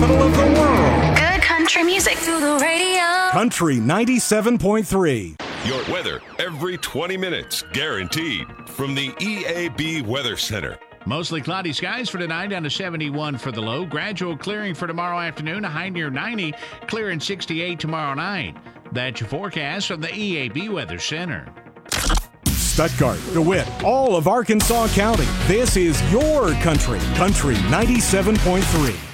capital of the world. Good country music through the radio. Country 97.3. Your weather every 20 minutes, guaranteed. From the EAB Weather Center. Mostly cloudy skies for tonight, down to 71 for the low. Gradual clearing for tomorrow afternoon, a high near 90, clearing 68 tomorrow night. That's your forecast from the EAB Weather Center. Stuttgart, DeWitt, all of Arkansas County. This is your country. Country 97.3.